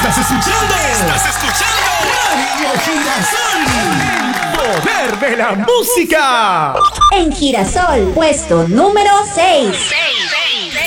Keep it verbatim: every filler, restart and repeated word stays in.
Estás escuchando. Estás escuchando. Radio Girasol. Poder de la música. En Girasol, puesto número seis.